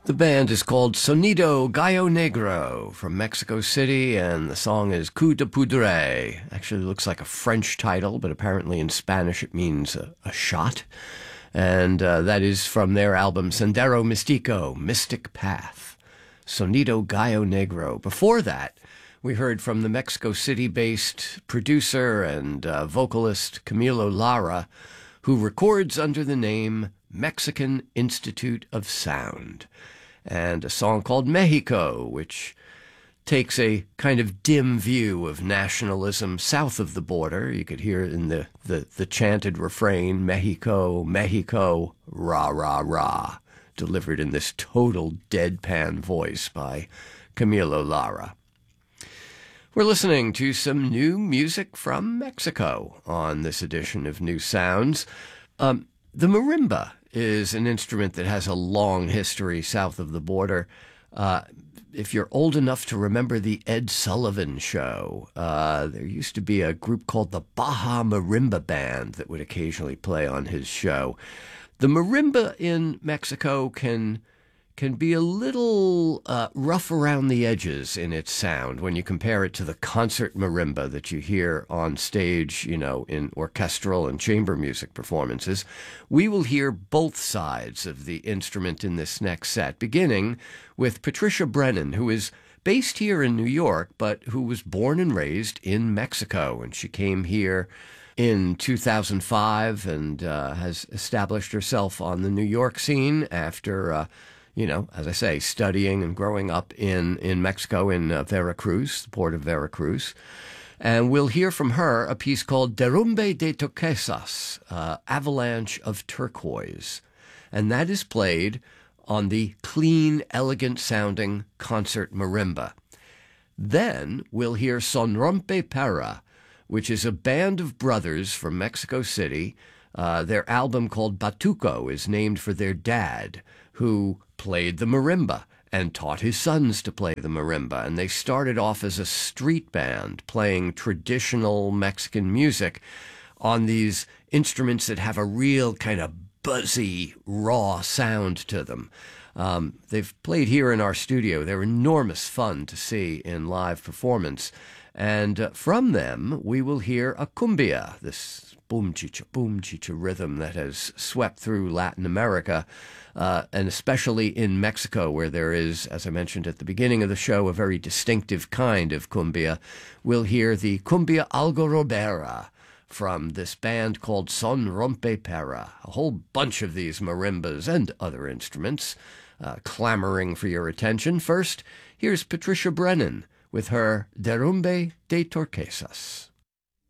The band is called Sonido Gallo Negro from Mexico City, and the song is Coup de Poudre. Actually looks like a French title, but apparently in Spanish it means a shot. And that is from their album Sendero Místico, Mystic Path. Sonido Gallo Negro. Before that, we heard from the Mexico City-based producer and vocalist Camilo Lara, who records under the name Mexican Institute of Sound, and a song called Mexico, which takes a kind of dim view of nationalism south of the border. You could hear in the chanted refrain, Mexico, Mexico, rah, rah, rah, delivered in this total deadpan voice by Camilo Lara. We're listening to some new music from Mexico on this edition of New Sounds. The marimba is an instrument that has a long history south of the border. If you're old enough to remember the Ed Sullivan Show, there used to be a group called the Baja Marimba Band that would occasionally play on his show. The marimba in Mexico can be a little rough around the edges in its sound when you compare it to the concert marimba that you hear on stage, in orchestral and chamber music performances. We will hear both sides of the instrument in this next set, beginning with Patricia Brennan, who is based here in New York, but who was born and raised in Mexico. And she came here in 2005 and has established herself on the New York scene after as I say, studying and growing up in Mexico, in Veracruz, the port of Veracruz. And we'll hear from her a piece called Derrumbe de Turquesas, Avalanche of Turquoise. And that is played on the clean, elegant-sounding concert marimba. Then we'll hear Son Rompe Para, which is a band of brothers from Mexico City. Their album called Batuco is named for their dad, who played the marimba and taught his sons to play the marimba. And they started off as a street band playing traditional Mexican music on these instruments that have a real kind of buzzy, raw sound to them. They've played here in our studio. They're enormous fun to see in live performance. And from them, we will hear a cumbia, this boom chicha rhythm that has swept through Latin America, and especially in Mexico, where there is, as I mentioned at the beginning of the show, a very distinctive kind of cumbia. We'll hear the cumbia algarrobera from this band called Son Rompe Para. A whole bunch of these marimbas and other instruments clamoring for your attention. First, here's Patricia Brennan with her Derrumbe de Turquesas.